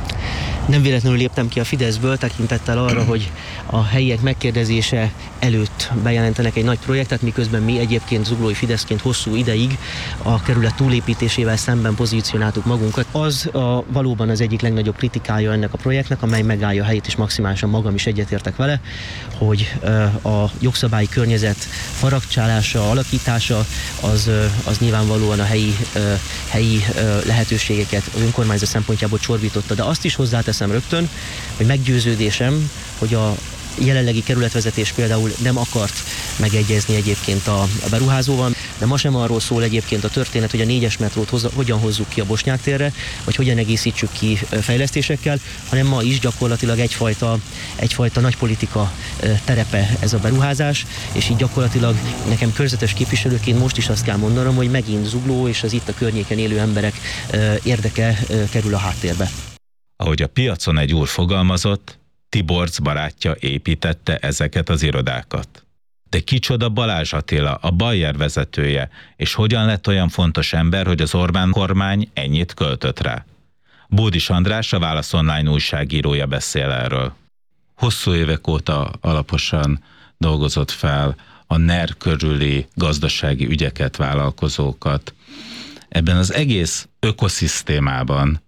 Nem véletlenül léptem ki a Fideszből, tekintettel arra, hogy a helyiek megkérdezése előtt bejelentenek egy nagy projektet, miközben mi egyébként zuglói Fideszként hosszú ideig a kerület túlépítésével szemben pozícionáltuk magunkat. Az a, valóban az egyik legnagyobb kritikája ennek a projektnek, amely megállja a helyét, és maximálisan magam is egyetértek vele, hogy a jogszabályi környezet faragcsálása, alakítása az, az nyilvánvalóan a helyi, helyi lehetőségeket az önkormányzat szempontjából csorbította, de azt is hozzáteszem rögtön, hogy meggyőződésem, hogy a jelenlegi kerületvezetés például nem akart megegyezni egyébként a, a beruházóval, de ma sem arról szól egyébként a történet, hogy a négyes metrót hoza, hogyan hozzuk ki a Bosnyák térre, vagy hogyan egészítsük ki fejlesztésekkel, hanem ma is gyakorlatilag egyfajta, egyfajta nagypolitika terepe ez a beruházás, és így gyakorlatilag nekem körzetes képviselőként most is azt kell mondanom, hogy megint Zugló és az itt a környéken élő emberek érdeke kerül a háttérbe. Ahogy a piacon egy úr fogalmazott, Tiborc barátja építette ezeket az irodákat. De kicsoda Balázs Attila, a Bayer vezetője, és hogyan lett olyan fontos ember, hogy az Orbán kormány ennyit költött rá? Bódis András, a Válasz Online újságírója beszél erről. Hosszú évek óta alaposan dolgozott fel a en e er körüli gazdasági ügyeket, vállalkozókat. Ebben az egész ökoszisztémában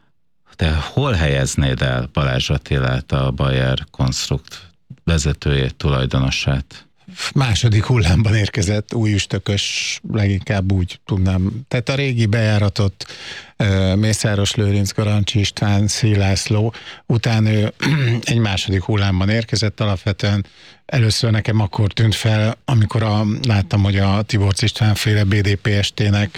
te hol helyeznéd el Balázs Attilát, a Bayer Konstrukt vezetőjét, tulajdonosát? Második hullámban érkezett, újüstökös, leginkább úgy tudnám. Tehát a régi bejáratott Mészáros Lőrinc, Garancsi István, Szél László után ő egy második hullámban érkezett. Alapvetően először nekem akkor tűnt fel, amikor a, láttam, hogy a Tiborcs István féle bé dé pé es té-nek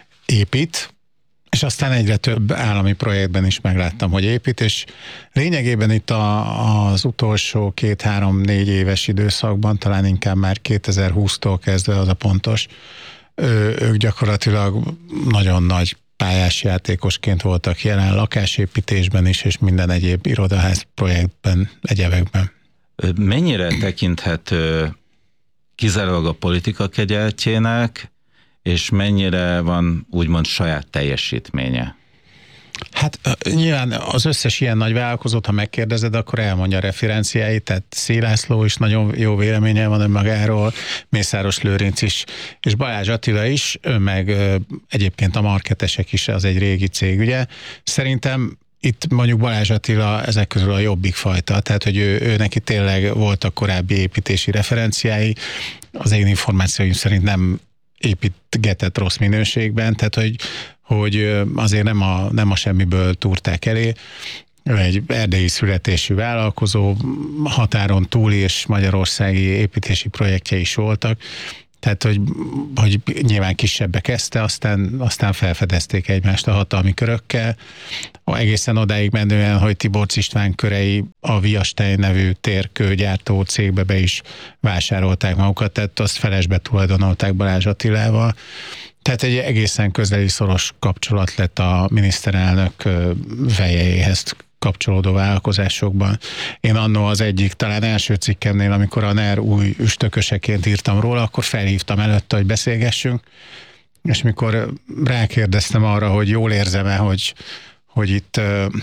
épít, és aztán egyre több állami projektben is megláttam, hogy épít, és lényegében itt a, az utolsó két-három-négy éves időszakban, talán inkább már kétezer-húsztól kezdve az a pontos, ő, ők gyakorlatilag nagyon nagy pályás játékosként voltak jelen lakásépítésben is, és minden egyéb irodaház projektben, egyebekben. Mennyire tekinthető kizárólag a politika kegyeltjének, és mennyire van úgymond saját teljesítménye? Hát nyilván az összes ilyen nagy vállalkozót, ha megkérdezed, akkor elmondja a referenciáit, tehát Szélászló is nagyon jó véleménye van önmagáról, Mészáros Lőrinc is, és Balázs Attila is, ő meg egyébként a Marketesek is, az egy régi cég, ugye. Szerintem itt mondjuk Balázs Attila ezek közül a jobbik fajta, tehát hogy ő, ő neki tényleg voltak korábbi építési referenciái, az én információim szerint nem építgetett rossz minőségben, tehát hogy, hogy azért nem a, nem a semmiből túrták elé. Ő egy erdélyi születésű vállalkozó, határon túli és magyarországi építési projektje is voltak, tehát hogy, hogy nyilván kisebbbe kezdte, aztán, aztán felfedezték egymást a hatalmi körökkel, egészen odáig menően, hogy Tiborcs István körei a Viastein nevű térkőgyártó cégbe be is vásárolták magukat, tehát azt felesbe tulajdonolták Balázs Attilával. Tehát egy egészen közeli szoros kapcsolat lett a miniszterelnök vejeihez kapcsolódó vállalkozásokban. Én annó az egyik, talán első cikkemnél, amikor a NER új üstököseként írtam róla, akkor felhívtam előtte, hogy beszélgessünk, és mikor rákérdeztem arra, hogy jól érzem-e, hogy, hogy itt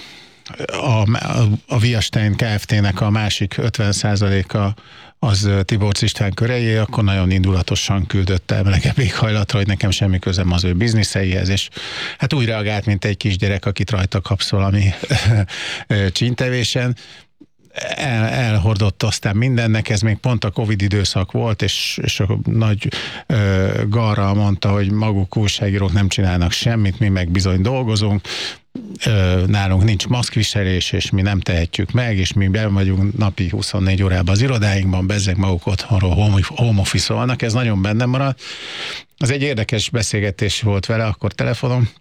a, a, a Viastein Kft-nek a másik ötven százaléka az Tiborcs István körejé, akkor nagyon indulatosan küldött el melegebb éghajlatra, hogy nekem semmi közem az ő bizniszeihez, és hát úgy reagált, mint egy kisgyerek, akit rajta kapsz valami csíntevésen. El, elhordott aztán mindennek, ez még pont a Covid időszak volt, és, és a nagy ö, Garra mondta, hogy maguk újságírók nem csinálnak semmit, mi meg bizony dolgozunk, ö, nálunk nincs maszkviselés, és mi nem tehetjük meg, és mi be vagyunk napi huszonnégy órában az irodáinkban, bezzeg maguk otthonról home, home office-olnak, ez nagyon bennem maradt. Az egy érdekes beszélgetés volt vele akkor telefonon.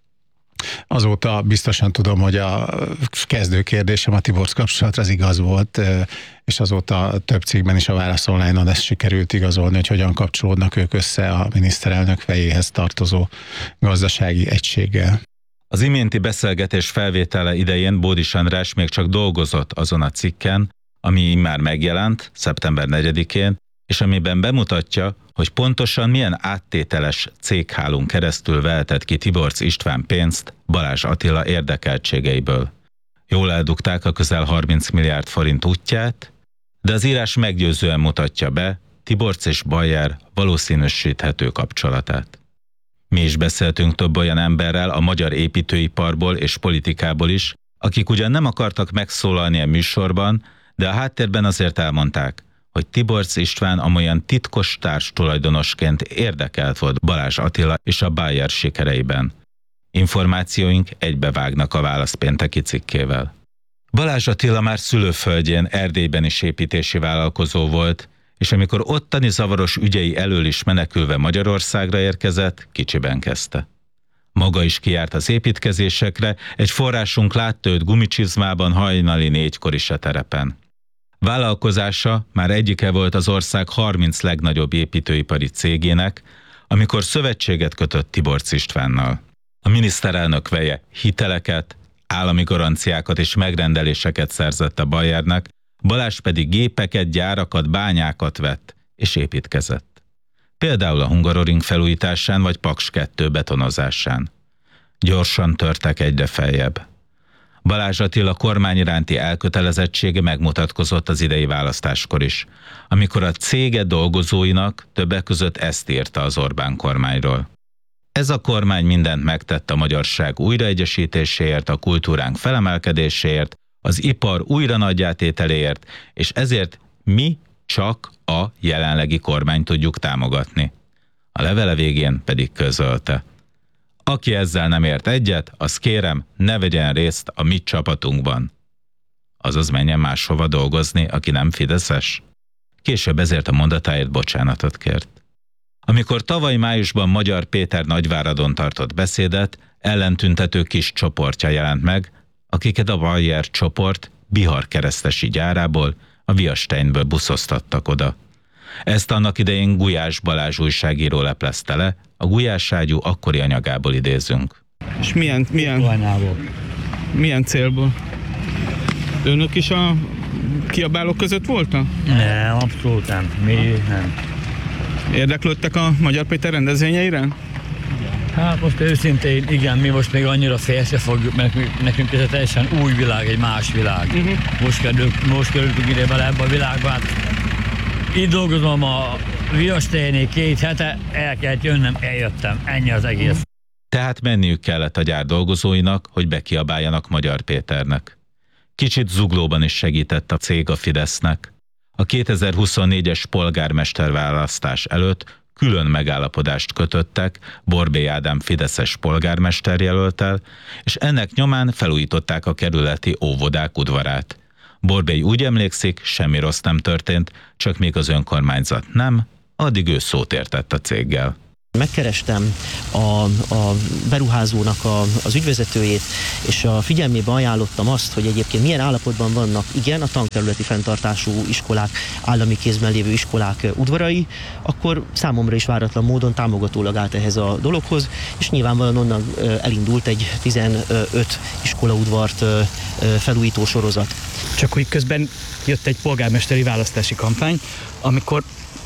Azóta biztosan tudom, hogy a kezdő kérdésem a Tiborcs kapcsolatra az igaz volt, és azóta több cikkben is a Válasz Online-on ezt sikerült igazolni, hogy hogyan kapcsolódnak ők össze a miniszterelnök fejéhez tartozó gazdasági egységgel. Az iménti beszélgetés felvétele idején Bódis András még csak dolgozott azon a cikken, ami már megjelent szeptember negyedikén, és amiben bemutatja, hogy pontosan milyen áttételes céghálón keresztül vehetett ki Tiborcs István pénzt Balázs Attila érdekeltségeiből. Jól eldugták a közel harminc milliárd forint útját, de az írás meggyőzően mutatja be Tiborcs és Bayer valószínűsíthető kapcsolatát. Mi is beszéltünk több olyan emberrel a magyar építőiparból és politikából is, akik ugyan nem akartak megszólalni a műsorban, de a háttérben azért elmondták, hogy Tiborcs István amolyan titkos társ tulajdonosként érdekelt volt Balázs Attila és a Bayer sikereiben. Információink egybevágnak a Válasz pénteki cikkével. Balázs Attila már szülőföldjén, Erdélyben is építési vállalkozó volt, és amikor ottani zavaros ügyei elől is menekülve Magyarországra érkezett, kicsiben kezdte. Maga is kijárt az építkezésekre, egy forrásunk látta őt gumicsizmában hajnali négykor is a terepen. Vállalkozása már egyike volt az ország harminc legnagyobb építőipari cégének, amikor szövetséget kötött Tiborcs Istvánnal. A miniszterelnök veje hiteleket, állami garanciákat és megrendeléseket szerzett a Bayernek, Balázs pedig gépeket, gyárakat, bányákat vett és építkezett. Például a Hungaroring felújításán vagy Paks kettő betonozásán. Gyorsan törtek egyre feljebb. Balázs Attila kormány iránti elkötelezettsége megmutatkozott az idei választáskor is, amikor a cége dolgozóinak többek között ezt írta az Orbán kormányról. Ez a kormány mindent megtett a magyarság újraegyesítéséért, a kultúránk felemelkedéséért, az ipar újra nagyjátételéért, és ezért mi csak a jelenlegi kormányt tudjuk támogatni. A levele végén pedig közölte: aki ezzel nem ért egyet, azt kérem, ne vegyen részt a mi csapatunkban. Azaz menjen máshova dolgozni, aki nem fideszes. Később ezért a mondatáért bocsánatot kért. Amikor tavaly májusban Magyar Péter Nagyváradon tartott beszédet, ellentüntető kis csoportja jelent meg, akiket a Bayer csoport Bihar keresztesi gyárából, a Viasteinből buszoztattak oda. Ezt annak idején Gulyás Balázs újságíró leplezte le, a Gulyás ágyú akkori anyagából idézünk. És milyen, milyen, milyen célból? Önök is a kiabálók között voltak? Nem, abszolút nem. Mi nem. Érdeklődtek a Magyar Péter rendezvényeire? Hát most őszintén, igen, mi most még annyira félre fogjuk, mert nekünk ez egy teljesen új világ, egy más világ. Uh-huh. Most kerülünk, most kerülünk ide bele ebbe a világba. Hát itt dolgozom a Viasténél két hete, el kellett jönnöm, eljöttem, ennyi az egész. Tehát menniük kellett a gyár dolgozóinak, hogy bekiabáljanak Magyar Péternek. Kicsit zuglóban is segített a cég a Fidesznek. A kétezer-huszonnégyes polgármesterválasztás előtt külön megállapodást kötöttek Borbély Ádám fideszes polgármesterjelölttel, és ennek nyomán felújították a kerületi óvodák udvarát. Borbély úgy emlékszik, semmi rossz nem történt, csak még az önkormányzat nem, addig ő szót értett a céggel. Megkerestem a, a beruházónak a, az ügyvezetőjét, és a figyelmébe ajánlottam azt, hogy egyébként milyen állapotban vannak, igen, a tankerületi fenntartású iskolák, állami kézben lévő iskolák udvarai, akkor számomra is váratlan módon támogatólag állt ehhez a dologhoz, és nyilvánvalóan onnan elindult egy tizenöt iskolaudvart felújító sorozat. Csak hogy közben jött egy polgármesteri választási kampány, amikor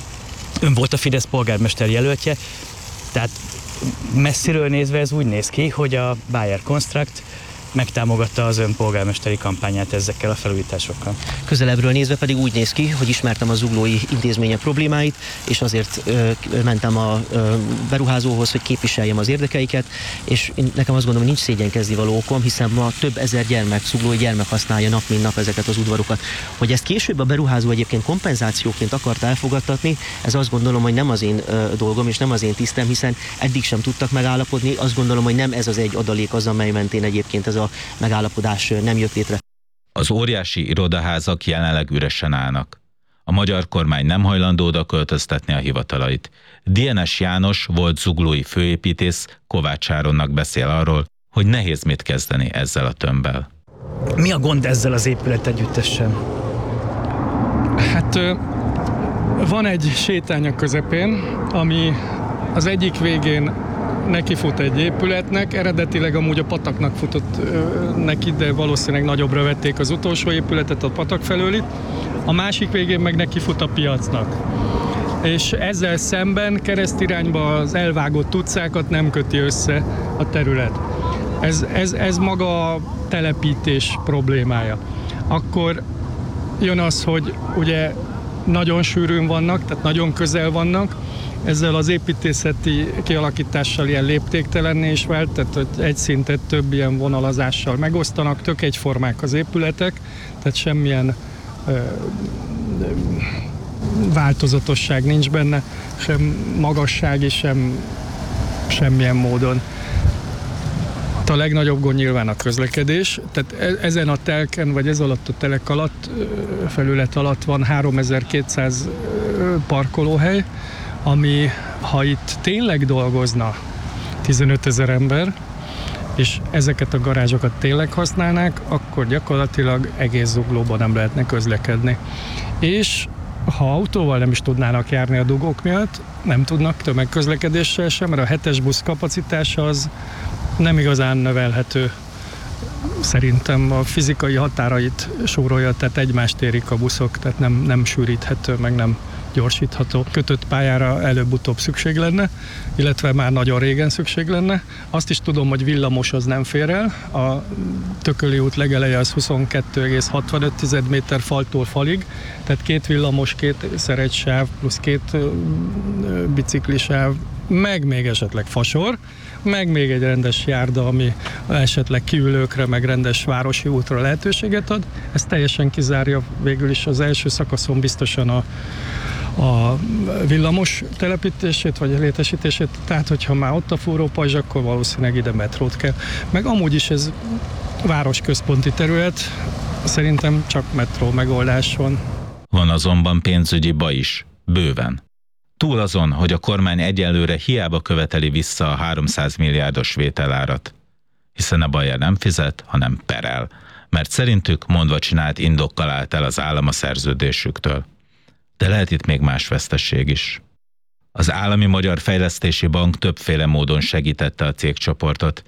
ön volt a Fidesz polgármester jelöltje, tehát messziről nézve ez úgy néz ki, hogy a Bayer Construct megtámogatta az ön polgármesteri kampányát ezekkel a felújításokkal. Közelebbről nézve pedig úgy néz ki, hogy ismertem a zuglói intézmények problémáit, és azért ö, mentem a ö, beruházóhoz, hogy képviseljem az érdekeiket, és én, nekem azt gondolom, hogy nincs szégyenkezni való okom, hiszen ma több ezer gyermek, zuglói gyermek használja nap mint nap ezeket az udvarokat. Hogy ezt később a beruházó egyébként kompenzációként akart elfogadtatni, ez azt gondolom, hogy nem az én ö, dolgom, és nem az én tisztem, hiszen eddig sem tudtak megállapodni. Azt gondolom, hogy nem ez az egy adalék az, amely mentén egyébként ez a megállapodás nem jött létre. Az óriási irodaházak jelenleg üresen állnak. A magyar kormány nem hajlandó oda költöztetni a hivatalait. Dienes János volt zuglói főépítész, Kovács Áronnak beszél arról, hogy nehéz mit kezdeni ezzel a tömbbel. Mi a gond ezzel az épület együttesen? Hát van egy sétány a közepén, ami az egyik végén neki fut egy épületnek, eredetileg amúgy a pataknak futott ö, neki, de valószínűleg nagyobbra vették az utolsó épületet a patak felőli. A másik végén meg neki fut a piacnak. És ezzel szemben keresztirányba az elvágott utcákat nem köti össze a terület. Ez, ez, ez maga a telepítés problémája. Akkor jön az, hogy ugye nagyon sűrűn vannak, tehát nagyon közel vannak, ezzel az építészeti kialakítással ilyen léptéktelenné is vált, tehát hogy egy szintet több ilyen vonalazással megosztanak, tök egyformák az épületek, tehát semmilyen ö, ö, változatosság nincs benne, sem magassági, sem semmilyen módon. A legnagyobb gond nyilván a közlekedés, tehát ezen a telken, vagy ez alatt a telek alatt, felület alatt van háromezer-kétszáz parkolóhely, ami, ha itt tényleg dolgozna tizenötezer ember, és ezeket a garázsokat tényleg használnák, akkor gyakorlatilag egész Zuglóban nem lehetne közlekedni. És ha autóval nem is tudnának járni a dugók miatt, nem tudnak tömegközlekedéssel sem, mert a hetes busz kapacitása az nem igazán növelhető. Szerintem a fizikai határait súrolja, tehát egymást érik a buszok, tehát nem, nem sűríthető, meg nem gyorsítható. Kötött pályára előbb-utóbb szükség lenne, illetve már nagyon régen szükség lenne. Azt is tudom, hogy villamos az nem fér el. A Tököli út legeleje az huszonkettő egész hatvanöt méter faltól falig, tehát két villamos, két szeregysáv, plusz két biciklisáv, meg még esetleg fasor, meg még egy rendes járda, ami esetleg kiülőkre, meg rendes városi útra lehetőséget ad. Ez teljesen kizárja végül is az első szakaszon biztosan a, a villamos telepítését, vagy létesítését. Tehát, hogyha már ott a fúrópajzs, akkor valószínűleg ide metrót kell. Meg amúgy is ez városközponti terület, szerintem csak metró megoldás van. Van azonban pénzügyi baj is, bőven. Túl azon, hogy a kormány egyelőre hiába követeli vissza a háromszáz milliárdos vételárat. Hiszen a Bayer nem fizet, hanem perel, mert szerintük mondva csinált indokkal állt el az állam a szerződésüktől. De lehet itt még más vesztesség is. Az Állami Magyar Fejlesztési Bank többféle módon segítette a cégcsoportot.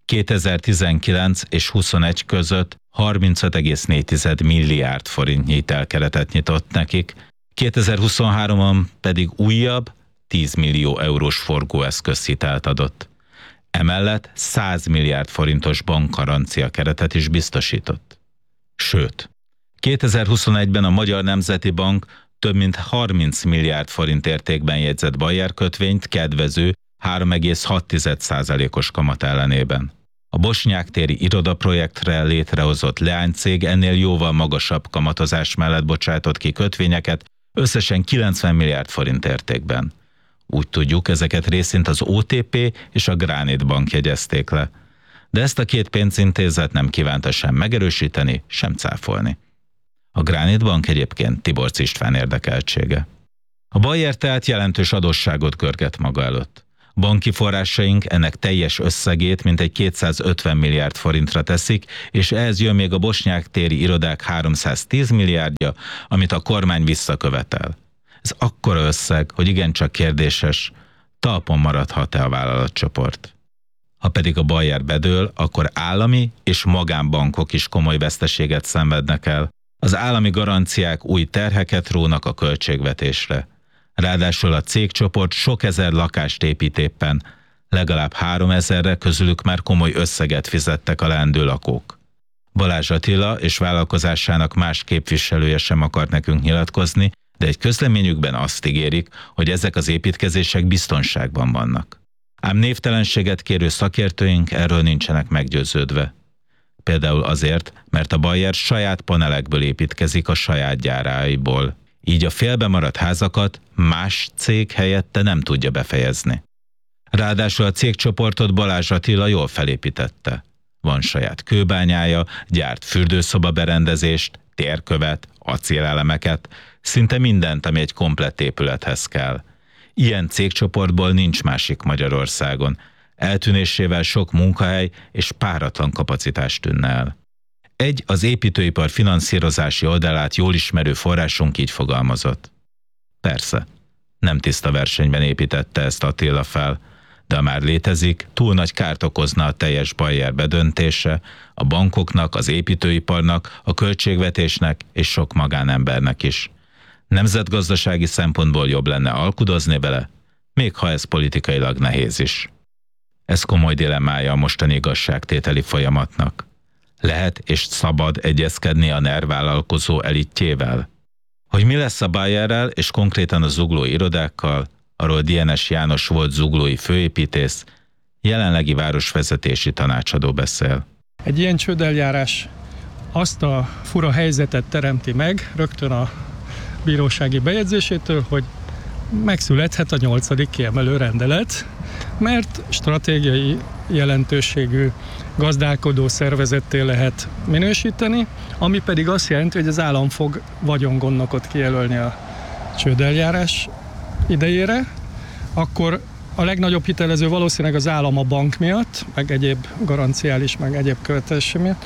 kétezer-tizenkilenc és huszonegy között harmincöt egész négy milliárd forintnyi hitelkeretet nyitott nekik, kétezer-huszonháromban pedig újabb tíz millió eurós forgóeszközhitelt adott. Emellett száz milliárd forintos bankgarancia keretet is biztosított. Sőt, kétezer-huszonegyben a Magyar Nemzeti Bank több mint harminc milliárd forint értékben jegyzett Bayer kötvényt kedvező három egész hat százalékos kamat ellenében. A Bosnyák téri irodaprojektre létrehozott leánycég ennél jóval magasabb kamatozás mellett bocsátott ki kötvényeket, összesen kilencven milliárd forint értékben. Úgy tudjuk, ezeket részint az o té pé és a Granit Bank jegyezték le. De ezt a két pénzintézet nem kívánta sem megerősíteni, sem cáfolni. A Granit Bank egyébként Tiborcs István érdekeltsége. A Bayer tehát jelentős adósságot görget maga előtt. Banki forrásaink ennek teljes összegét mintegy kétszázötven milliárd forintra teszik, és ehhez jön még a bosnyák téri irodák háromszáztíz milliárdja, amit a kormány visszakövetel. Ez akkora összeg, hogy igencsak kérdéses, talpon maradhat-e a vállalatcsoport. Ha pedig a Bayer bedől, akkor állami és magánbankok is komoly veszteséget szenvednek el. Az állami garanciák új terheket rónak a költségvetésre. Ráadásul a cégcsoport sok ezer lakást épít éppen, legalább háromezerre közülük már komoly összeget fizettek a leendő lakók. Balázs Attila és vállalkozásának más képviselője sem akart nekünk nyilatkozni, de egy közleményükben azt ígérik, hogy ezek az építkezések biztonságban vannak. Ám névtelenséget kérő szakértőink erről nincsenek meggyőződve. Például azért, mert a Bayer saját panelekből építkezik a saját gyáráiból. Így a félbemaradt házakat más cég helyette nem tudja befejezni. Ráadásul a cégcsoportot Balázs Attila jól felépítette. Van saját kőbányája, gyárt fürdőszoba berendezést, térkövet, acélelemeket, szinte mindent, ami egy komplett épülethez kell. Ilyen cégcsoportból nincs másik Magyarországon. Eltűnésével sok munkahely és páratlan kapacitás tűnne el. Egy az építőipar finanszírozási oldalát jól ismerő forrásunk így fogalmazott. Persze, nem tiszta versenyben építette ezt Attila fel, de ha már létezik, túl nagy kárt okozna a teljes Bayer bedöntése, a bankoknak, az építőiparnak, a költségvetésnek és sok magánembernek is. Nemzetgazdasági szempontból jobb lenne alkudozni vele, még ha ez politikailag nehéz is. Ez komoly dilemmája a mostani igazságtételi folyamatnak. Lehet és szabad egyezkedni a NER vállalkozó elitjével? Hogy mi lesz a Bayerrel és konkrétan a zuglói irodákkal, arról Dienes János volt zuglói főépítész, jelenlegi városvezetési tanácsadó beszél. Egy ilyen csődeljárás azt a fura helyzetet teremti meg rögtön a bírósági bejegyzésétől, hogy megszülethet a nyolcadik kiemelő rendelet, mert stratégiai jelentőségű gazdálkodó szervezetté lehet minősíteni, ami pedig azt jelenti, hogy az állam fog vagyongondnokot kijelölni a csődeljárás idejére, akkor a legnagyobb hitelező valószínűleg az állam a bank miatt, meg egyéb garanciális, meg egyéb követelésé miatt.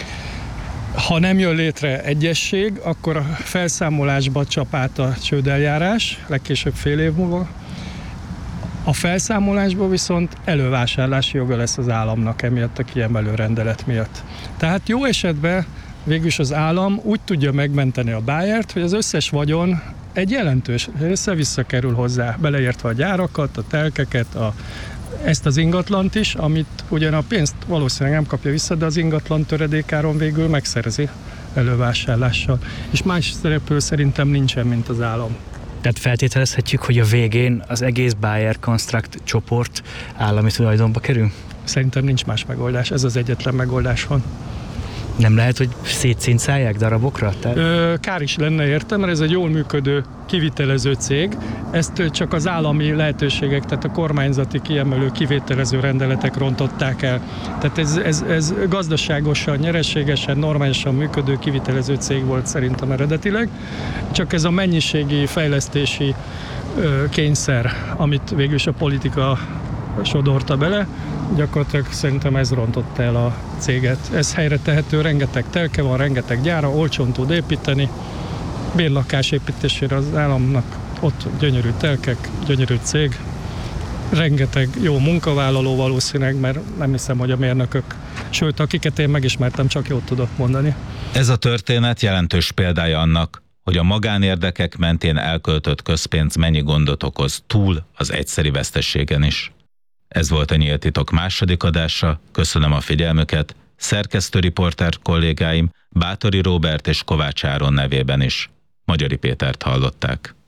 Ha nem jön létre egyesség, akkor a felszámolásba csap át a csődeljárás, legkésőbb fél év múlva. A felszámolásban viszont elővásárlási joga lesz az államnak emiatt a kiemelő rendelet miatt. Tehát jó esetben végülis az állam úgy tudja megmenteni a Bayert, hogy az összes vagyon egy jelentős része visszakerül hozzá, beleértve a gyárakat, a telkeket, a, ezt az ingatlant is, amit ugyan a pénzt valószínűleg nem kapja vissza, de az ingatlan töredékáron végül megszerzi elővásárlással. És más szereplő szerintem nincsen, mint az állam. Tehát feltételezhetjük, hogy a végén az egész Bayer Construct csoport állami tulajdonba kerül? Szerintem nincs más megoldás, ez az egyetlen megoldás van. Nem lehet, hogy szétszincálják darabokra? Tehát... Ö, kár is lenne érte, mert ez egy jól működő kivitelező cég. Ezt csak az állami lehetőségek, tehát a kormányzati kiemelő kivételező rendeletek rontották el. Tehát ez, ez, ez gazdaságosan, nyereségesen, normálisan működő kivitelező cég volt szerintem eredetileg. Csak ez a mennyiségi fejlesztési ö, kényszer, amit végülis a politika sodorta bele, gyakorlatilag szerintem ez rontotta el a céget. Ez helyre tehető, rengeteg telke van, rengeteg gyára, olcsón tud építeni. Bérlakás építésére az államnak ott gyönyörű telkek, gyönyörű cég. rengeteg jó munkavállaló valószínűleg, mert nem hiszem, hogy a mérnökök, sőt, akiket én megismertem, csak jót tudok mondani. Ez a történet jelentős példája annak, hogy a magánérdekek mentén elköltött közpénz mennyi gondot okoz túl az egyszeri vesztességen is. Ez volt a Nyílt Titok második adása, köszönöm a figyelmüket, szerkesztőriporter kollégáim Bátori Róbert és Kovács Áron nevében is. Magyari Pétert hallották.